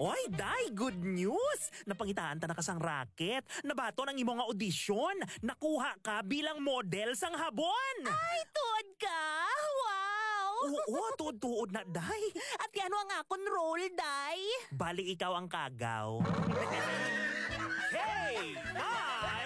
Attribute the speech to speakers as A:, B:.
A: Oy, day, good news! Napangitaan ta na kasang racket. Nabato ng imo nga audisyon. Nakuha ka bilang model sang habon.
B: Ay, tuod ka? Wow!
A: Oo, tuod-tuod na, day.
B: At yan ang akong role, day.
A: Bali ikaw ang kagaw. Hey!